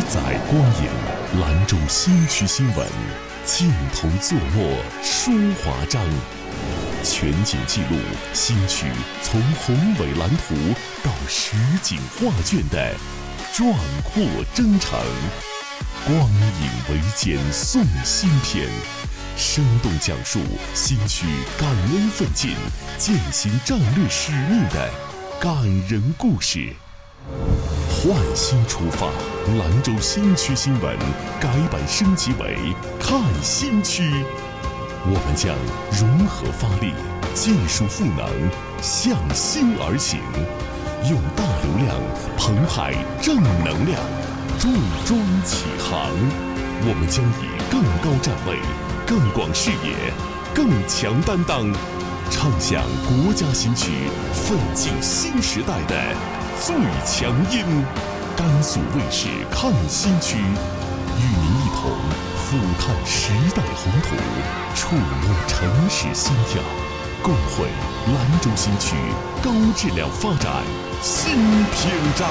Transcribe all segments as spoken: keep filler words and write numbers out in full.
载光影，兰州新区新闻，镜头作墨书华章，全景记录新区从宏伟蓝图到实景画卷的壮阔征程。光影为鉴送新篇，生动讲述新区感恩奋进、践行战略使命的感人故事。换新出发，兰州新区新闻改版升级为看新区。我们将融合发力，技术赋能，向新而行，用大流量澎湃正能量，重装启航。我们将以更高站位、更广视野、更强担当，唱响国家新区奋进新时代的最强音。甘肃卫视看新区，与您一同俯瞰时代宏图，触摸城市心跳，共绘兰州新区高质量发展新篇章。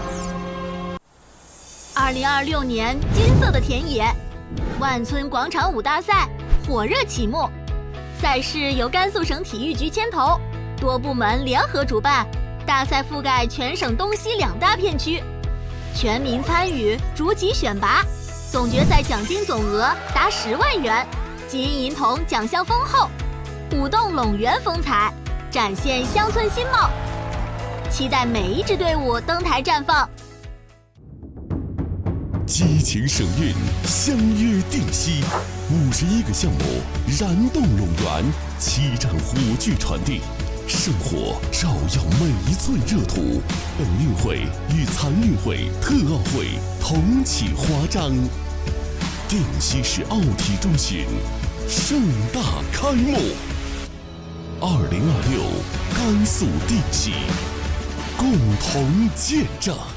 二零二六年金色的田野，万村广场舞大赛火热启幕。赛事由甘肃省体育局牵头，多部门联合主办，大赛覆盖全省东西两大片区，全民参与，逐级选拔，总决赛奖金总额达十万元，金银铜奖项丰厚，舞动陇源风采，展现乡村新貌。期待每一支队伍登台绽放。 激情省运，相约定西，五十一个项目燃动陇源，七战火炬传递，圣火照耀每一寸热土。本运会与残运会、特奥会同启华章，定西市奥体中心盛大开幕。二零二六甘肃定西，共同见证。